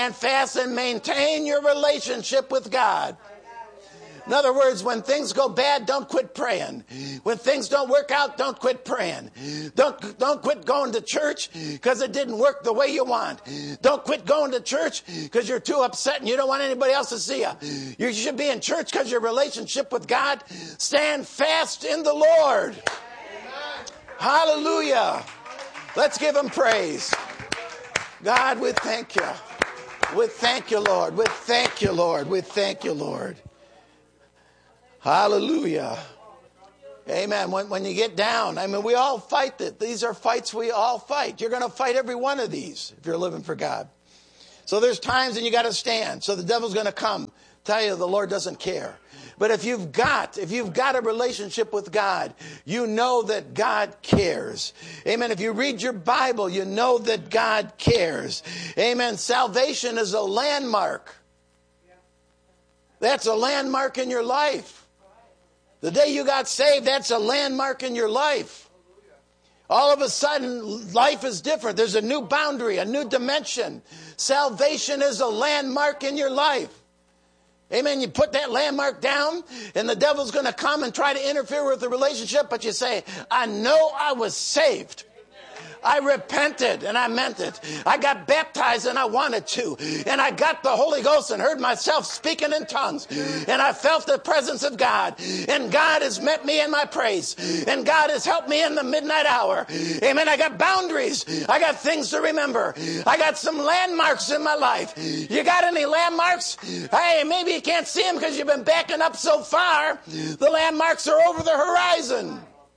Stand fast and maintain your relationship with God. In other words, when things go bad, don't quit praying. When things don't work out, don't quit praying. Don't quit going to church because it didn't work the way you want. Don't quit going to church because you're too upset and you don't want anybody else to see you. You should be in church because your relationship with God. Stand fast in the Lord. Hallelujah. Let's give him praise. God, we thank you. We thank you, Lord. We thank you, Lord. We thank you, Lord. Hallelujah. Amen. When you get down, I mean, we all fight that. These are fights we all fight. You're going to fight every one of these if you're living for God. So there's times when you got to stand. So the devil's going to come, tell you the Lord doesn't care. But if you've got a relationship with God, you know that God cares. Amen. If you read your Bible, you know that God cares. Amen. Salvation is a landmark. That's a landmark in your life. The day you got saved, that's a landmark in your life. All of a sudden, life is different. There's a new boundary, a new dimension. Salvation is a landmark in your life. Amen. You put that landmark down, and the devil's going to come and try to interfere with the relationship, but you say, I know I was saved. I repented and I meant it. I got baptized and I wanted to. And I got the Holy Ghost and heard myself speaking in tongues. And I felt the presence of God. And God has met me in my praise. And God has helped me in the midnight hour. Amen. I got boundaries. I got things to remember. I got some landmarks in my life. You got any landmarks? Hey, maybe you can't see them because you've been backing up so far. The landmarks are over the horizon.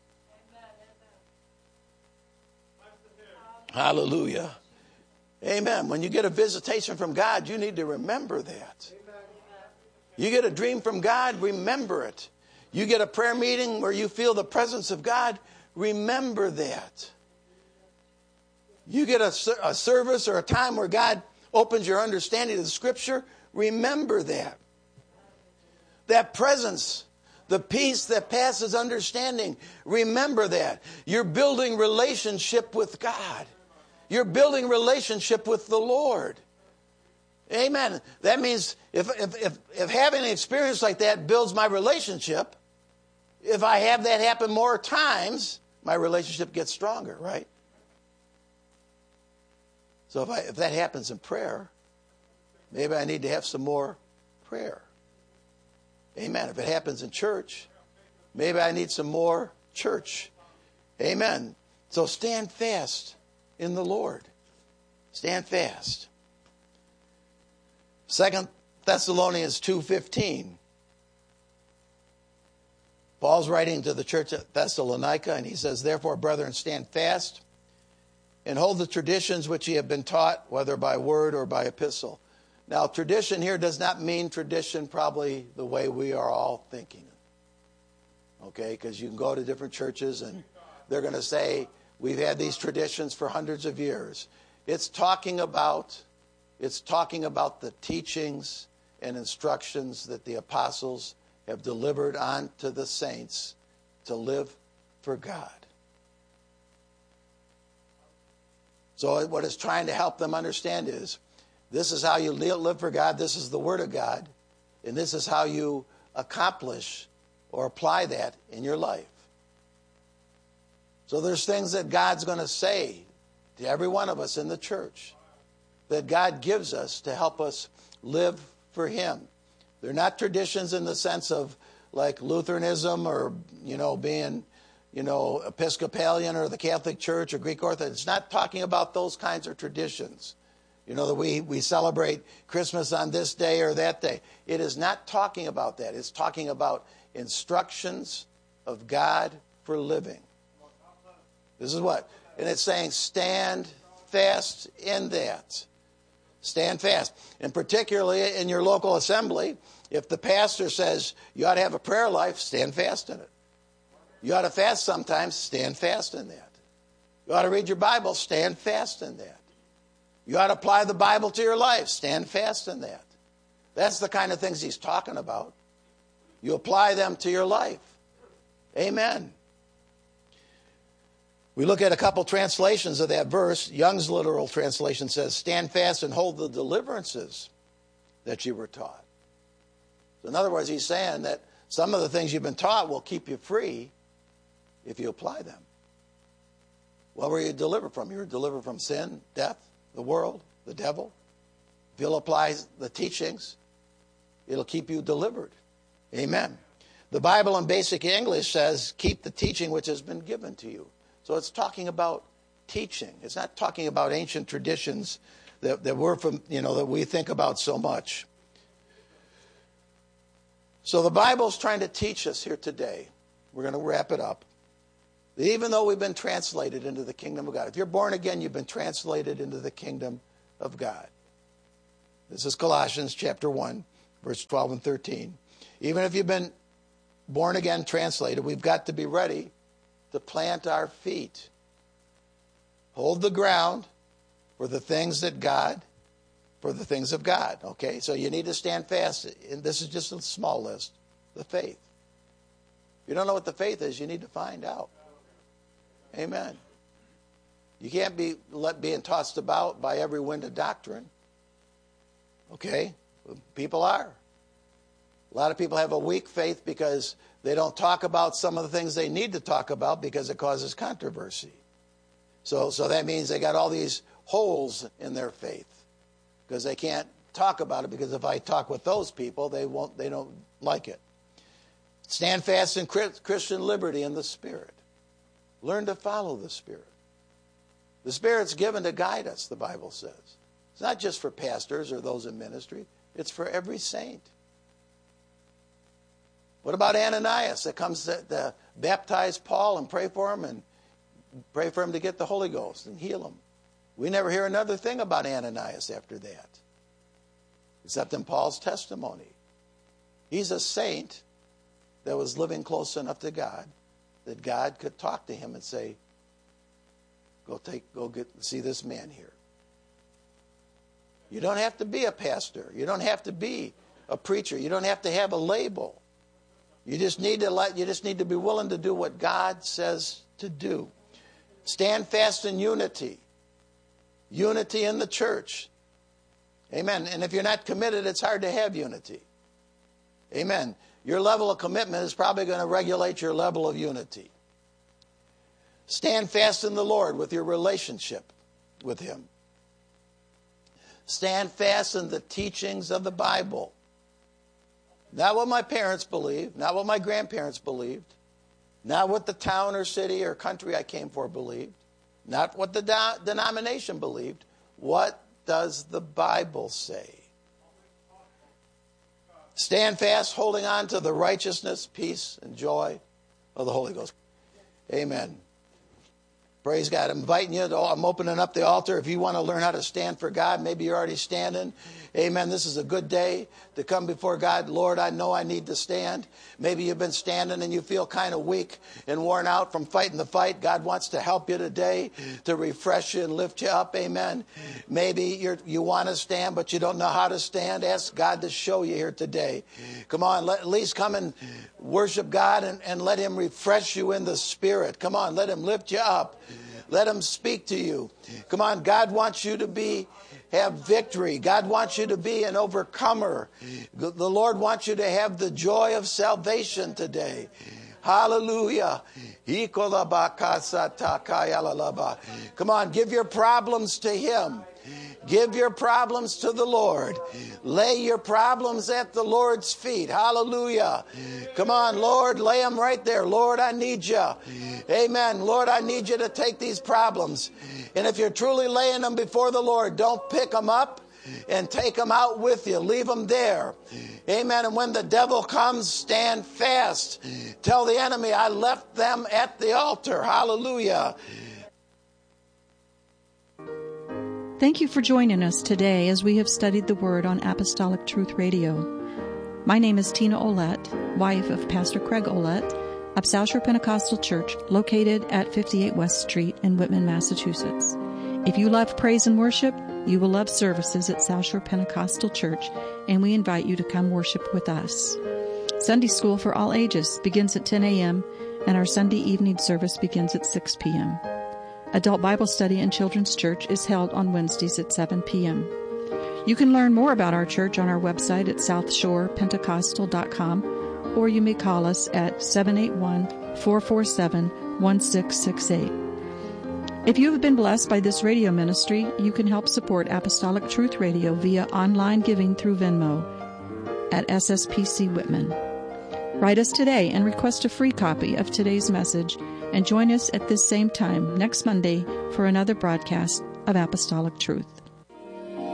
Hallelujah. Amen. When you get a visitation from God, you need to remember that. You get a dream from God, remember it. You get a prayer meeting where you feel the presence of God, remember that. You get a service or a time where God opens your understanding of the Scripture, remember that. That presence, the peace that passes understanding, remember that. You're building relationship with God. You're building relationship with the Lord. Amen. That means if having an experience like that builds my relationship, if I have that happen more times, my relationship gets stronger, right? So if that happens in prayer, maybe I need to have some more prayer. Amen. If it happens in church, maybe I need some more church. Amen. So stand fast in the Lord. Stand fast. 2 Thessalonians 2:15. Paul's writing to the church at Thessalonica, and he says, therefore, brethren, stand fast and hold the traditions which ye have been taught, whether by word or by epistle. Now, tradition here does not mean tradition probably the way we are all thinking. Okay, because you can go to different churches and they're going to say, we've had these traditions for hundreds of years. It's talking about the teachings and instructions that the apostles have delivered on to the saints to live for God. So what it's trying to help them understand is, this is how you live for God, this is the Word of God, and this is how you accomplish or apply that in your life. So there's things that God's going to say to every one of us in the church that God gives us to help us live for Him. They're not traditions in the sense of like Lutheranism or, being, Episcopalian or the Catholic Church or Greek Orthodox. It's not talking about those kinds of traditions. That we celebrate Christmas on this day or that day. It is not talking about that. It's talking about instructions of God for living. This is what? And it's saying stand fast in that. Stand fast. And particularly in your local assembly, if the pastor says you ought to have a prayer life, stand fast in it. You ought to fast sometimes, stand fast in that. You ought to read your Bible, stand fast in that. You ought to apply the Bible to your life, stand fast in that. That's the kind of things he's talking about. You apply them to your life. Amen. We look at a couple translations of that verse. Young's literal translation says, stand fast and hold the deliverances that you were taught. So in other words, he's saying that some of the things you've been taught will keep you free if you apply them. What were you delivered from? You were delivered from sin, death, the world, the devil. If you'll apply the teachings, it'll keep you delivered. Amen. The Bible in basic English says, keep the teaching which has been given to you. So it's talking about teaching. It's not talking about ancient traditions that we're from, that we think about so much. So the Bible's trying to teach us here today. We're going to wrap it up. That even though we've been translated into the kingdom of God, if you're born again, you've been translated into the kingdom of God. This is Colossians chapter 1, verse 12 and 13. Even if you've been born again, translated, we've got to be ready to plant our feet. Hold the ground for the things of God. Okay, so you need to stand fast. And this is just a small list. The faith. If you don't know what the faith is, you need to find out. Amen. You can't be being tossed about by every wind of doctrine. Okay? People are. A lot of people have a weak faith because they don't talk about some of the things they need to talk about because it causes controversy. So that means they got all these holes in their faith because they can't talk about it, because if I talk with those people, they don't like it. Stand fast in Christian liberty in the Spirit. Learn to follow the Spirit. The Spirit's given to guide us, the Bible says. It's not just for pastors or those in ministry. It's for every saint. What about Ananias that comes to baptize Paul and pray for him to get the Holy Ghost and heal him? We never hear another thing about Ananias after that, except in Paul's testimony. He's a saint that was living close enough to God that God could talk to him and say, go see this man here. You don't have to be a pastor. You don't have to be a preacher. You don't have to have a label. You just need to be willing to do what God says to do. Stand fast in unity. Unity in the church. Amen. And if you're not committed, it's hard to have unity. Amen. Your level of commitment is probably going to regulate your level of unity. Stand fast in the Lord with your relationship with Him. Stand fast in the teachings of the Bible. Not what my parents believed, not what my grandparents believed, not what the town or city or country I came for believed, not what the denomination believed. What does the Bible say? Stand fast, holding on to the righteousness, peace, and joy of the Holy Ghost. Amen. Praise God. I'm inviting you. I'm opening up the altar. If you want to learn how to stand for God, maybe you're already standing. Amen. This is a good day to come before God. Lord, I know I need to stand. Maybe you've been standing and you feel kind of weak and worn out from fighting the fight. God wants to help you today, to refresh you and lift you up. Amen. Maybe you want to stand, but you don't know how to stand. Ask God to show you here today. Come on, at least come and worship God and let Him refresh you in the Spirit. Come on, let Him lift you up. Let Him speak to you. Come on, God wants you to have victory. God wants you to be an overcomer. The Lord wants you to have the joy of salvation today. Hallelujah. Come on, give your problems to Him. Give your problems to the Lord. Lay your problems at the Lord's feet. Hallelujah. Come on, Lord, lay them right there. Lord, I need you. Amen. Lord, I need you to take these problems. And if you're truly laying them before the Lord, don't pick them up and take them out with you. Leave them there. Amen. And when the devil comes, stand fast. Tell the enemy, I left them at the altar. Hallelujah. Thank you for joining us today as we have studied the Word on Apostolic Truth Radio. My name is Tina Olette, wife of Pastor Craig Olette of South Shore Pentecostal Church, located at 58 West Street in Whitman, Massachusetts. If you love praise and worship, you will love services at South Shore Pentecostal Church, and we invite you to come worship with us. Sunday school for all ages begins at 10 a.m., and our Sunday evening service begins at 6 p.m. Adult Bible Study and Children's Church is held on Wednesdays at 7 p.m. You can learn more about our church on our website at southshorepentecostal.com, or you may call us at 781-447-1668. If you have been blessed by this radio ministry, you can help support Apostolic Truth Radio via online giving through Venmo at SSPC Whitman. Write us today and request a free copy of today's message, and join us at this same time next Monday for another broadcast of Apostolic Truth.